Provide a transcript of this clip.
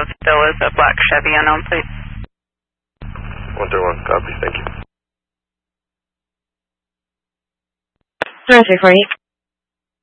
still is a black Chevy unknown plate. 131, copy, thank you. 348.